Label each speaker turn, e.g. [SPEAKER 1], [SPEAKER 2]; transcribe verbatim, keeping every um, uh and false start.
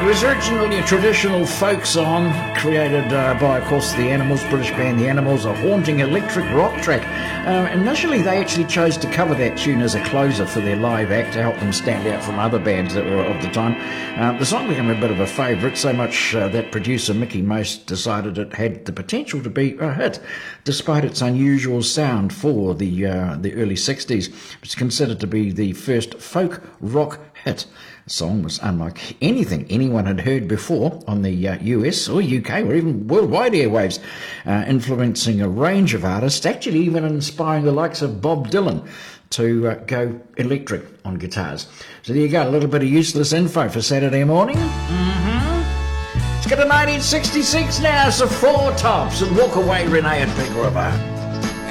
[SPEAKER 1] was originally a traditional folk song created uh, by, of course, the Animals, British band The Animals, a haunting electric rock track. Uh, initially, they actually chose to cover that tune as a closer for their live act to help them stand out from other bands that were of the time. Uh, the song became a bit of a favourite, so much uh, that producer Mickey Most decided it had the potential to be a hit, despite its unusual sound for the uh, the early sixties. It's considered to be the first folk rock hit. The song was unlike anything anyone had heard before on the uh, U S or U K or even worldwide airwaves, uh, influencing a range of artists, actually even inspiring the likes of Bob Dylan to uh, go electric on guitars. So there you go, a little bit of useless info for Saturday morning. Mm-hmm. Let's get to nineteen sixty-six now, so Four Tops and Walk Away Renee at Big River.